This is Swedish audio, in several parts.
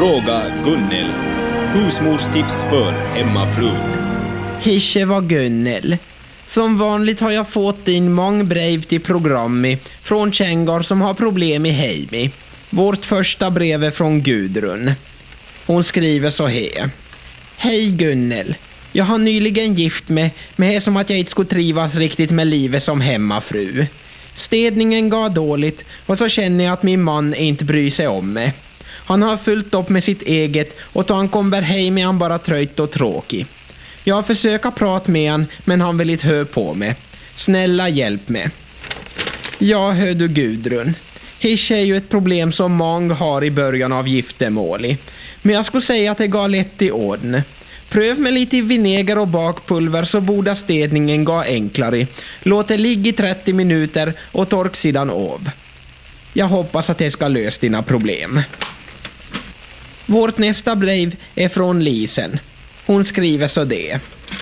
Fråga Gunnel. Husmorstips för hemmafrun. Hej, var Gunnel. Som vanligt har jag fått in många brev till programmet från Kängar som har problem i hemmet. Vårt första brev är från Gudrun. Hon skriver så här. Hej Gunnel. Jag har nyligen gift mig, men det är som att jag inte skulle trivas riktigt med livet som hemmafru. Städningen går dåligt och så känner jag att min man inte bryr sig om mig. Han har fullt upp med sitt eget och då han kommer hem är han bara trött och tråkig. Jag har försökt prata med han, men han vill inte höra på mig. Snälla hjälp mig. Ja, hör du Gudrun. Hisch är ju ett problem som många har i början av giftermål. Men jag skulle säga att det går lätt i orden. Pröv med lite vinäger och bakpulver så borde städningen gå enklare. Låt det ligga i 30 minuter och tork sidan av. Jag hoppas att det ska lösa dina problem. Vårt nästa brev är från Lisen. Hon skriver så det.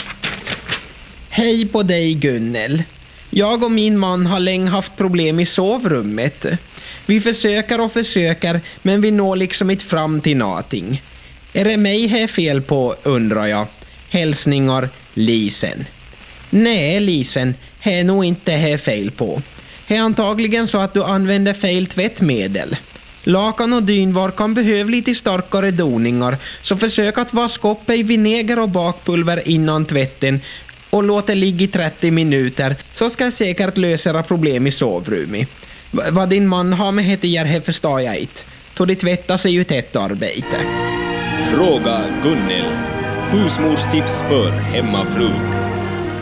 Hej på dig Gunnel. Jag och min man har länge haft problem i sovrummet. Vi försöker men vi når liksom inte fram till någonting. Är det mig här fel på, undrar jag. Hälsningar Lisen. Nej Lisen, här är nog inte här fel på. Det är antagligen så att du använder fel tvättmedel. Lakan och dynvar kan behöva lite starkare doningar, så försök att vaska upp i vinäger och bakpulver innan tvätten och låt det ligga i 30 minuter, så ska jag säkert lösa problem i sovrummet. Vad din man har med det här förstår jag inte. Då det tvättar sig ju tätt arbete. Fråga Gunnel. Husmorstips för hemmafrun.